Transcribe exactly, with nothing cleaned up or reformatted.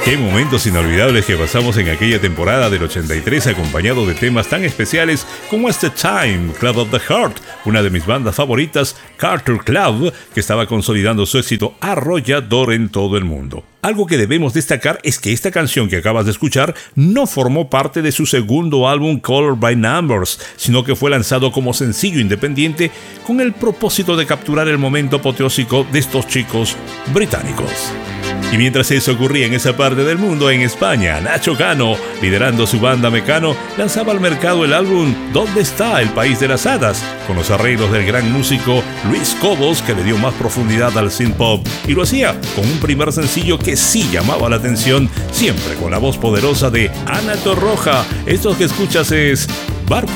Qué momentos inolvidables que pasamos en aquella temporada del ochenta y tres, acompañado de temas tan especiales como What's the Time, Club of the Heart, una de mis bandas favoritas, Carter Club, que estaba consolidando su éxito arrollador en todo el mundo. Algo que debemos destacar es que esta canción que acabas de escuchar no formó parte de su segundo álbum Color by Numbers, sino que fue lanzado como sencillo independiente con el propósito de capturar el momento apoteósico de estos chicos británicos. Y mientras eso ocurría en esa parte del mundo, en España, Nacho Cano, liderando su banda Mecano, lanzaba al mercado el álbum ¿Dónde está el país de las hadas?, con los arreglos del gran músico Luis Cobos, que le dio más profundidad al synth pop, y lo hacía con un primer sencillo que sí llamaba la atención, siempre con la voz poderosa de Ana Torroja. Esto que escuchas es Barco.